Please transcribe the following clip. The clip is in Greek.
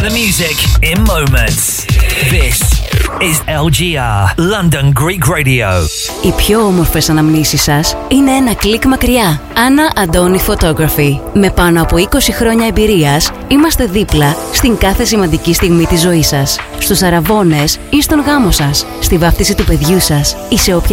the music in moments. This is LGR, London Greek Radio. Οι πιο όμορφες αναμνήσεις σας είναι ένα κλικ μακριά. Άννα Αντώνη Photography. Με πάνω από 20 χρόνια εμπειρίας, είμαστε δίπλα στην κάθε σημαντική στιγμή της ζωής σας. Στους αραβώνες ή στον γάμο σας, στη βάφτιση του παιδιού σας ή σε